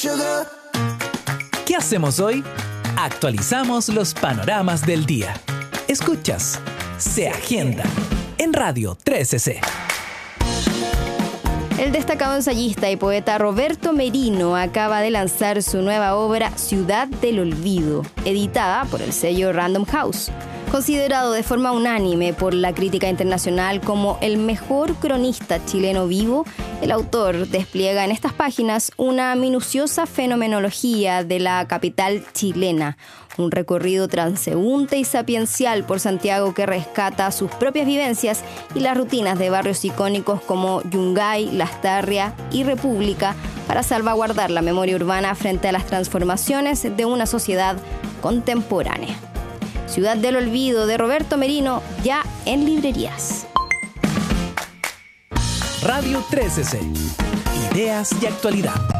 ¿Qué hacemos hoy? Actualizamos los panoramas del día. Escuchas Se Agenda en Radio 13C. El destacado ensayista y poeta Roberto Merino acaba de lanzar su nueva obra Ciudad del Olvido, editada por el sello Random House. Considerado de forma unánime por la crítica internacional como el mejor cronista chileno vivo, el autor despliega en estas páginas una minuciosa fenomenología de la capital chilena, un recorrido transeúnte y sapiencial por Santiago que rescata sus propias vivencias y las rutinas de barrios icónicos como Yungay, Lastarria y República para salvaguardar la memoria urbana frente a las transformaciones de una sociedad contemporánea. Ciudad del Olvido de Roberto Merino, ya en librerías. Radio 13C. Ideas y actualidad.